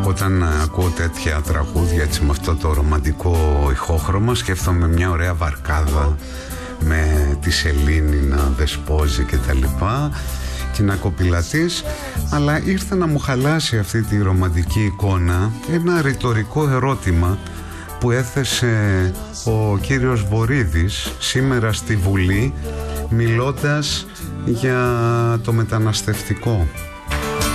Όταν ακούω τέτοια τραγούδια έτσι, με αυτό το ρομαντικό ηχόχρωμα, σκέφτομαι μια ωραία βαρκάδα με τη σελήνη να δεσπόζει και τα λοιπά και να κοπηλατείς, αλλά ήρθε να μου χαλάσει αυτή τη ρομαντική εικόνα ένα ρητορικό ερώτημα που έθεσε ο κύριος Βορίδης σήμερα στη Βουλή, μιλώντας για το μεταναστευτικό.